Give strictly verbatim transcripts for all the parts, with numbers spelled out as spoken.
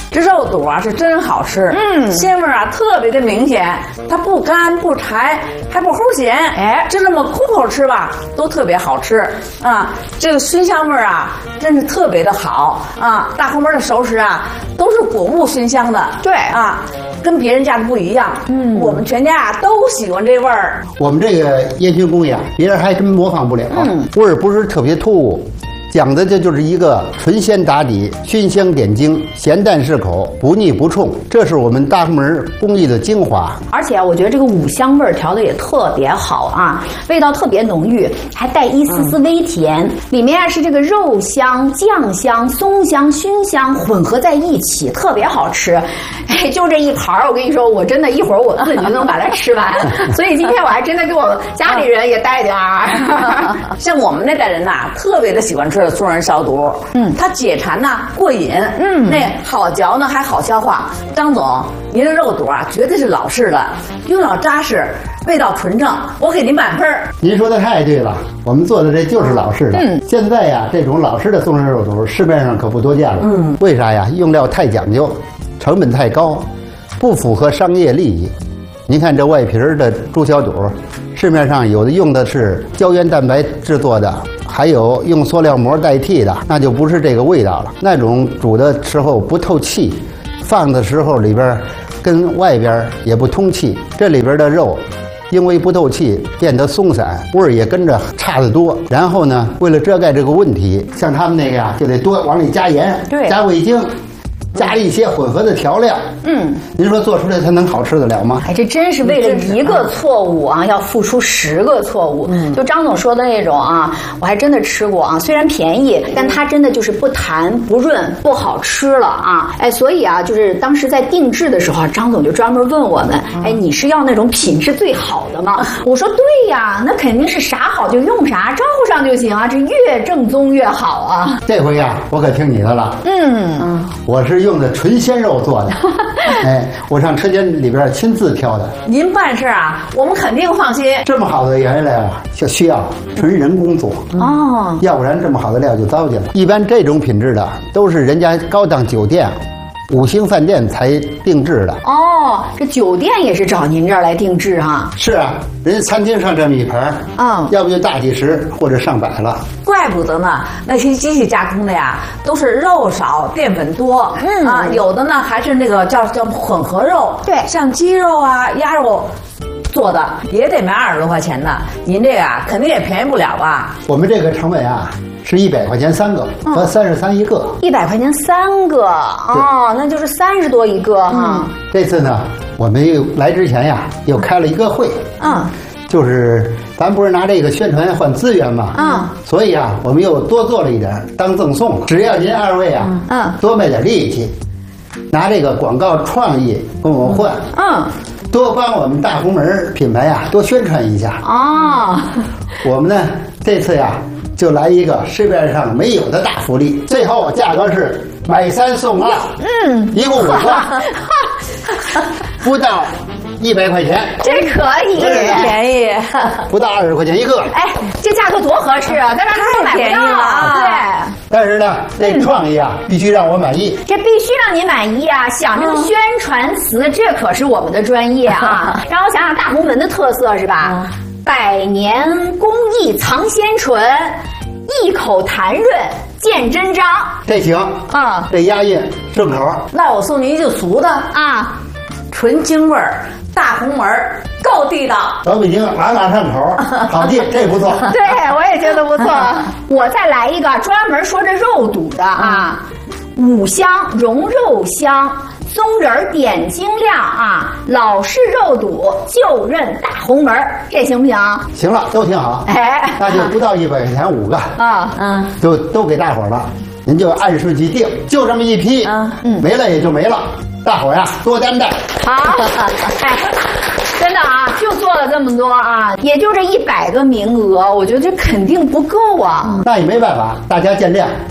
这肉肚啊是真好吃，嗯，鲜味啊特别的明显，它不干不柴，还不齁咸，哎，就这么空口吃吧，都特别好吃啊。这个熏香味啊，真是特别的好啊。大红门的熟食啊，都是果物熏香的，对啊，跟别人家的不一样。嗯，我们全家啊都喜欢这味儿。 我们这个烟熏工艺啊，别人还真模仿不了，嗯，味儿不是特别突兀。讲的这就是一个纯鲜打底，熏香点睛，咸淡适口，不腻不冲，这是我们大红门工艺的精华。 而且我觉得这个五香味儿调的也特别好啊，味道特别浓郁，还带一丝丝微甜。嗯、里面啊是这个肉香、酱香、松香、熏香混合在一起，特别好吃。哎，就这一盘儿，我跟你说，我真的一会儿我自己就能把它吃完。所以今天我还真的给我家里人也带点儿。 像我们那代人呐、啊，特别的喜欢吃松仁烧肚，嗯，它解馋呐、啊，过瘾，嗯，那好嚼呢，还好消化。张总，您这肉肚啊，绝对是老式的，用料扎实，味道纯正，我给您满分。 您说的太对了，我们做的这就是老式的。嗯，现在呀，这种老式的松仁肉肚市面上可不多见了。嗯，为啥呀？用料太讲究，成本太高，不符合商业利益。您看这外皮儿的猪小肚，市面上有的用的是胶原蛋白制作的，还有用塑料膜代替的，那就不是这个味道了。那种煮的时候不透气，放的时候里边跟外边也不通气，这里边的肉因为不透气变得松散，味儿也跟着差得多。然后呢，为了遮盖这个问题，像他们那个呀，就得多往里加盐， 对， 加味精，加一些混合的调料。嗯，您说做出来它能好吃得了吗？ 哎，这真是为了一个错误啊，要付出十个错误。嗯，就张总说的那种啊，我还真的吃过啊，虽然便宜，但它真的就是不弹不润，不好吃了啊。哎，所以啊，就是当时在定制的时候，张总就专门问我们，哎，你是要那种品质最好的吗？我说对呀，那肯定是啥好就用啥，招呼上就行啊，这越正宗越好啊。 这回呀，我可听你的了。嗯嗯，我是用的纯鲜肉做的。哎，我上车间里边亲自挑的。 您办事啊，我们肯定放心。 这么好的原料啊，就需要纯人工做哦，要不然这么好的料就糟践了。一般这种品质的都是人家高档酒店、五星饭店才定制的。 哦，这酒店也是找您这儿来定制哈？ 是啊，人家餐厅上这么一盘，嗯，要不就大几十或者上百了。 怪不得呢，那些机器加工的呀，都是肉少淀粉多，嗯啊，有的呢还是那个叫叫混合肉，对，像鸡肉啊、鸭肉做的也得卖二十多块钱呢。您这个啊，肯定也便宜不了吧？ 我们这个成本啊是一百块钱三个，和三十三一个。 一百块钱三个哦，那就是三十多一个哈。 嗯，这次呢，我们又来之前呀，又开了一个会，嗯，就是咱不是拿这个宣传换资源嘛，嗯，所以啊，我们又多做了一点当赠送了。只要您二位啊，嗯，多卖点力气，拿这个广告创意跟我们换，嗯。多帮我们大红门品牌呀、啊、多宣传一下哦。我们呢这次呀就来一个市面上没有的大福利，最后价格是买三送二，嗯，一共五个，不到一百块钱， 这可以， 便宜， 不到二十块钱一个。 哎，这价格多合适啊，在这儿都买不到啊。对。 但是呢，这创意啊，嗯、必须让我满意。 这必须让您满意啊！想这个宣传词，这可是我们的专业啊。让我想想大红门的特色是吧？嗯、百年工艺藏鲜醇，一口弹润见真章。 这行啊，这押韵顺口。 那我送您一句俗的啊。纯京味儿，大红门儿，够地道。 老北京朗朗上口，好记，这不错。 对，我也觉得不错。我再来一个专门说这肉肚的啊，五香融肉香，松仁点睛亮啊，老式肉肚就认大红门，这行不行？ 行了，都挺好。哎，那就不到一百块钱五个啊，嗯，都都给大伙儿了。您就按顺序定，就这么一批，嗯嗯，没了也就没了。大伙呀，多担待。 好，哎，真的啊，就做了这么多啊，也就这一百个名额，我觉得这肯定不够啊。 那也没办法，大家见谅。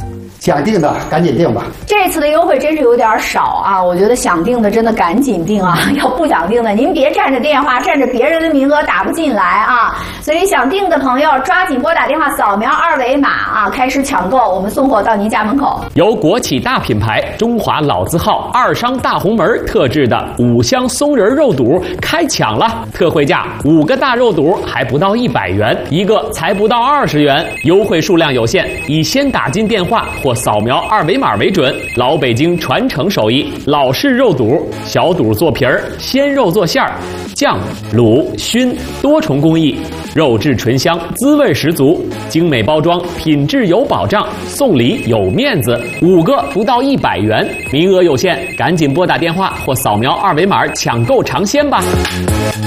想订的赶紧订吧。 这次的优惠真是有点少啊，我觉得想订的真的赶紧订啊，要不想订的您别占着电话，占着别人的名额打不进来啊。所以想订的朋友抓紧拨打电话，扫描二维码啊，开始抢购，我们送货到您家门口。 由国企大品牌中华老字号二商大红门特制的五香松仁肉肚开抢了，特惠价五个大肉肚还不到一百元，一个才不到二十元，优惠数量有限，以先打进电话或扫描二维码为准。老北京传承手艺，老式肉肚，小肚做皮儿，鲜肉做馅儿，酱、卤、熏多重工艺，肉质醇香，滋味十足，精美包装，品质有保障，送礼有面子，五个不到一百元，名额有限，赶紧拨打电话或扫描二维码抢购尝鲜吧。